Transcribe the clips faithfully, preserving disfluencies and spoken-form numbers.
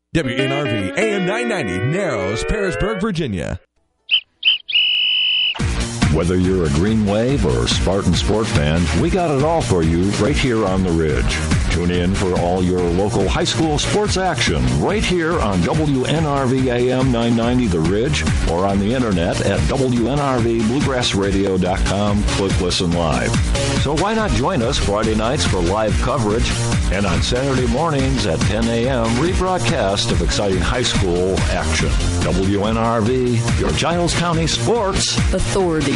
W N R V A M nine ninety, Narrows, Parisburg, Virginia. Whether you're a Green Wave or Spartan Sport fan, we got it all for you right here on the Ridge. Tune in for all your local high school sports action right here on W N R V A M nine ninety The Ridge or on the internet at W N R V bluegrass radio dot com. Click Listen Live. So why not join us Friday nights for live coverage and on Saturday mornings at ten a.m. rebroadcast of exciting high school action. W N R V, your Giles County Sports Authority.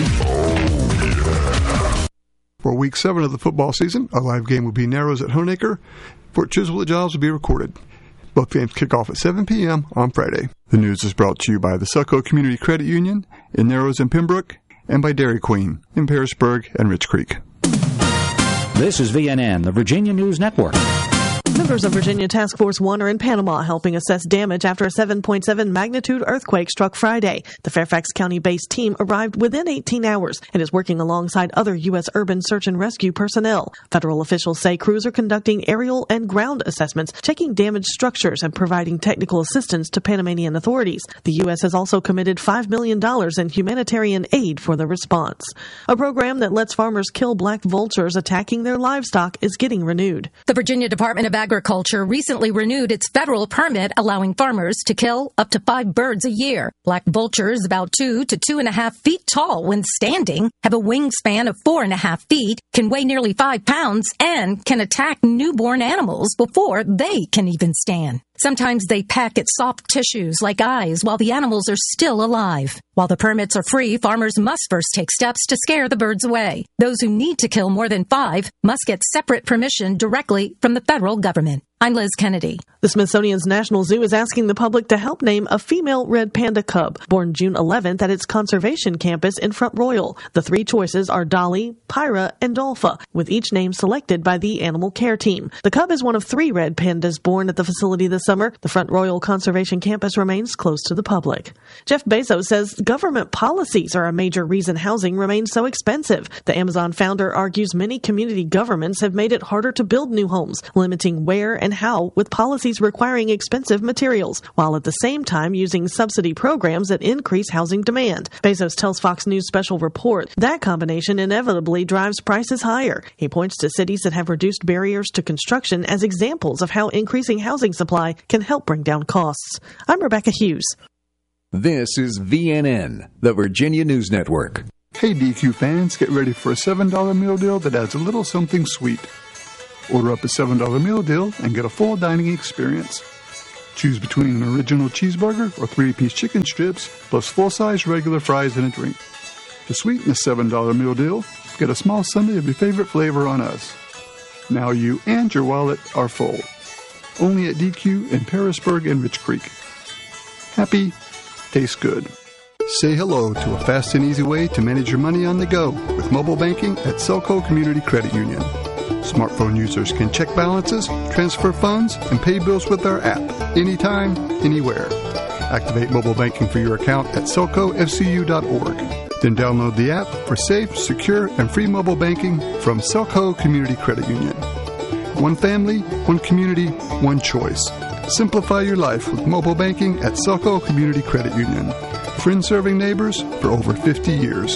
For week seven of the football season, a live game will be Narrows at Honaker. Fort Chiswell at Giles will be recorded. Both games kick off at seven p.m. on Friday. The news is brought to you by the Selco Community Credit Union in Narrows and Pembroke, and by Dairy Queen in Parisburg and Rich Creek. This is V N N, the Virginia News Network. Members of Virginia Task Force one are in Panama helping assess damage after a seven point seven magnitude earthquake struck Friday. The Fairfax County-based team arrived within eighteen hours and is working alongside other U S urban search and rescue personnel. Federal officials say crews are conducting aerial and ground assessments, checking damaged structures, and providing technical assistance to Panamanian authorities. The U S has also committed five million dollars in humanitarian aid for the response. A program that lets farmers kill black vultures attacking their livestock is getting renewed. The Virginia Department of Agriculture recently renewed its federal permit allowing farmers to kill up to five birds a year. Black vultures, about two to two and a half feet tall when standing, have a wingspan of four and a half feet, can weigh nearly five pounds, and can attack newborn animals before they can even stand. Sometimes they peck at soft tissues like eyes while the animals are still alive. While the permits are free, farmers must first take steps to scare the birds away. Those who need to kill more than five must get separate permission directly from the federal government. I'm Liz Kennedy. The Smithsonian's National Zoo is asking the public to help name a female red panda cub born June eleventh at its conservation campus in Front Royal. The three choices are Dolly, Pyra, and Dolpha, with each name selected by the animal care team. The cub is one of three red pandas born at the facility this summer. The Front Royal Conservation Campus remains closed to the public. Jeff Bezos says government policies are a major reason housing remains so expensive. The Amazon founder argues many community governments have made it harder to build new homes, limiting where and how with policies requiring expensive materials, while at the same time using subsidy programs that increase housing demand. Bezos tells Fox News Special Report that combination inevitably drives prices higher. He points to cities that have reduced barriers to construction as examples of how increasing housing supply can help bring down costs. I'm Rebecca Hughes. This is V N N, the Virginia News Network. Hey D Q fans, get ready for a seven dollar meal deal that adds a little something sweet. Order up a seven dollar meal deal and get a full dining experience. Choose between an original cheeseburger or three-piece chicken strips, plus full-size regular fries and a drink. To sweeten the seven dollar meal deal, get a small sundae of your favorite flavor on us. Now you and your wallet are full. Only at D Q in Parisburg and Rich Creek. Happy, tastes good. Say hello to a fast and easy way to manage your money on the go with mobile banking at Selco Community Credit Union. Smartphone users can check balances, transfer funds, and pay bills with our app anytime, anywhere. Activate mobile banking for your account at selco f c u dot org. Then download the app for safe, secure, and free mobile banking from Selco Community Credit Union. One family, one community, one choice. Simplify your life with mobile banking at Selco Community Credit Union. Friends serving neighbors for over fifty years.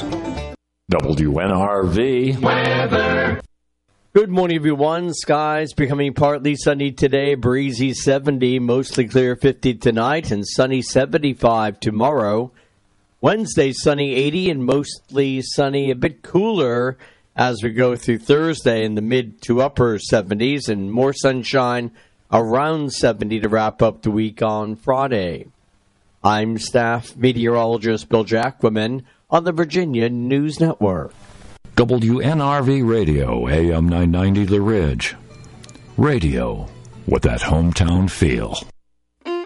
W N R V Weather. Good morning, everyone. Skies becoming partly sunny today, breezy seventy, mostly clear fifty tonight, and sunny seventy-five tomorrow. Wednesday, sunny eighty and mostly sunny, a bit cooler as we go through Thursday in the mid to upper seventies, and more sunshine around seventy to wrap up the week on Friday. I'm staff meteorologist Bill Jacquemin on the Virginia News Network. W N R V Radio, A M nine ninety The Ridge. Radio with that hometown feel.